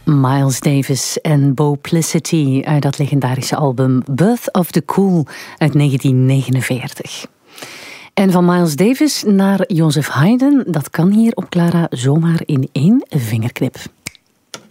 Miles Davis en Boplicity uit dat legendarische album Birth of the Cool uit 1949. En van Miles Davis naar Joseph Haydn, dat kan hier op Clara zomaar in één vingerknip.